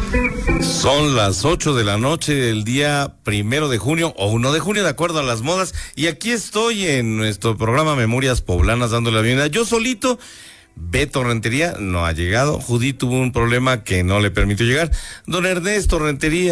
Son las 8 de la noche del día 1 de junio o 1 de junio, de acuerdo a las modas. Y aquí estoy en nuestro programa Memorias Poblanas dándole la bienvenida. Yo solito. Beto Rentería no ha llegado. Judí tuvo un problema que no le permitió llegar. Don Ernesto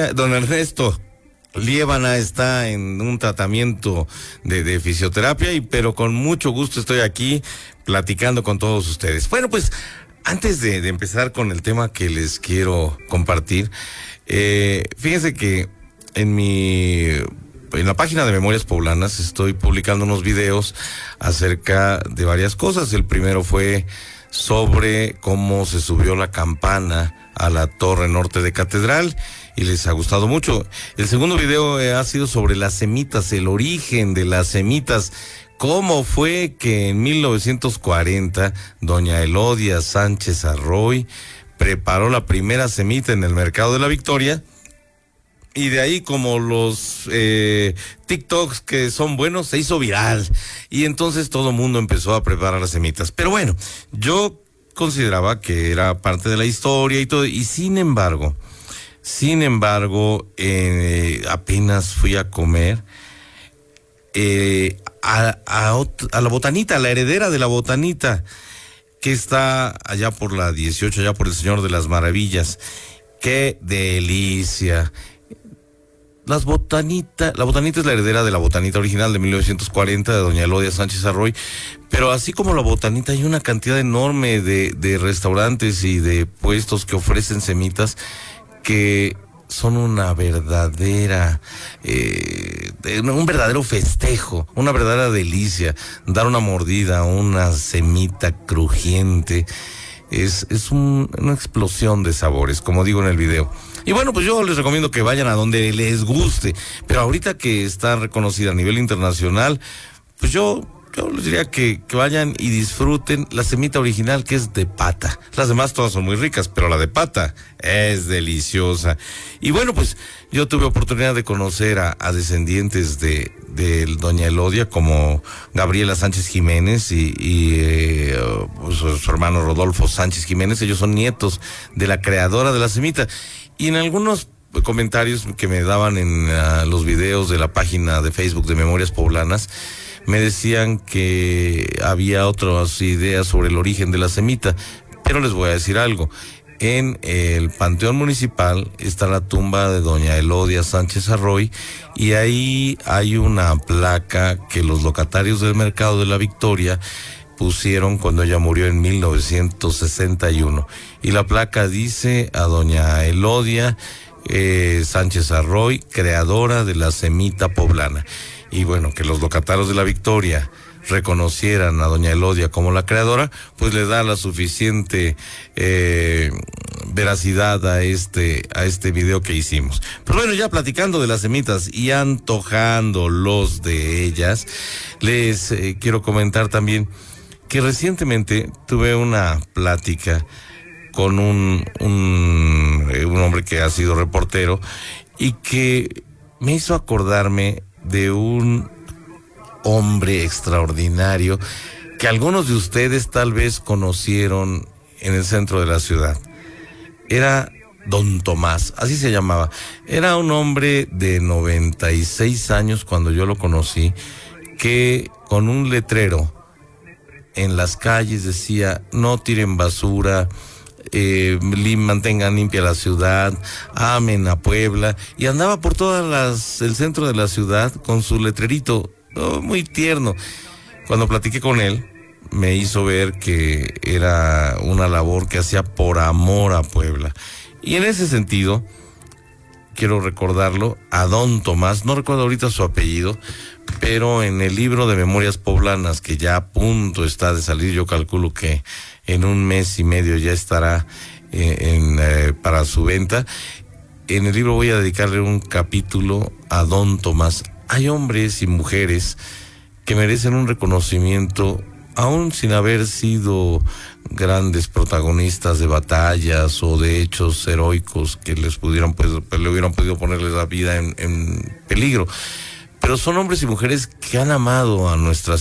Liébana está en un tratamiento de fisioterapia, pero con mucho gusto estoy aquí platicando con todos ustedes. Bueno, pues antes de empezar con el tema que les quiero compartir, fíjense que en la página de Memorias Poblanas estoy publicando unos videos acerca de varias cosas. El primero fue sobre cómo se subió la campana a la torre norte de Catedral y les ha gustado mucho. El segundo video ha sido sobre las semitas, el origen de las semitas. ¿Cómo fue que en 1940 doña Elodia Sánchez Arroy preparó la primera semita en el Mercado de la Victoria? Y de ahí, como los TikToks que son buenos, se hizo viral. Y entonces todo el mundo empezó a preparar las semitas. Pero bueno, yo consideraba que era parte de la historia y todo. Y sin embargo, apenas fui a comer a la Botanita, a la heredera de la Botanita, que está allá por la 18, allá por el Señor de las Maravillas. ¡Qué delicia! La Botanita es la heredera de la Botanita original de 1940 de doña Elodia Sánchez Arroy, pero así como la Botanita hay una cantidad enorme de restaurantes y de puestos que ofrecen semitas que son una verdadera, un verdadero festejo, una verdadera delicia. Dar una mordida a una semita crujiente es una explosión de sabores, como digo en el video. Y bueno, pues yo les recomiendo que vayan a donde les guste, pero ahorita que está reconocida a nivel internacional, pues yo les diría que vayan y disfruten la semita original, que es de pata. Las demás todas son muy ricas, pero la de pata es deliciosa. Y bueno, pues yo tuve oportunidad de conocer a descendientes de doña Elodia, como Gabriela Sánchez Jiménez y pues, su hermano Rodolfo Sánchez Jiménez. Ellos son nietos de la creadora de la semita. Y en algunos comentarios que me daban en los videos de la página de Facebook de Memorias Poblanas, me decían que había otras ideas sobre el origen de la semita, pero les voy a decir algo. En el Panteón Municipal está la tumba de doña Elodia Sánchez Arroy y ahí hay una placa que los locatarios del Mercado de la Victoria pusieron cuando ella murió en 1961. Y la placa dice a doña Elodia Sánchez Arroy, creadora de la semita poblana. Y bueno, que los locatarios de la Victoria reconocieran a doña Elodia como la creadora, pues le da la suficiente veracidad a este video que hicimos. Pero bueno, ya platicando de las semitas y antojándolos de ellas, les quiero comentar también que recientemente tuve una plática con un hombre que ha sido reportero y que me hizo acordarme de un hombre extraordinario que algunos de ustedes tal vez conocieron en el centro de la ciudad. Era Don Tomás, así se llamaba. Era un hombre de 96 años cuando yo lo conocí, que con un letrero en las calles decía: no tiren basura, mantengan limpia la ciudad, amen a Puebla, y andaba por el centro de la ciudad con su letrerito, muy tierno. Cuando platiqué con él, me hizo ver que era una labor que hacía por amor a Puebla. Y en ese sentido, quiero recordarlo a Don Tomás, no recuerdo ahorita su apellido, pero en el libro de Memorias Poblanas, que ya a punto está de salir, yo calculo que en un mes y medio ya estará para su venta. En el libro voy a dedicarle un capítulo a Don Tomás. Hay hombres y mujeres que merecen un reconocimiento, aún sin haber sido grandes protagonistas de batallas o de hechos heroicos que le hubieran podido ponerles la vida en peligro. Pero son hombres y mujeres que han amado a nuestra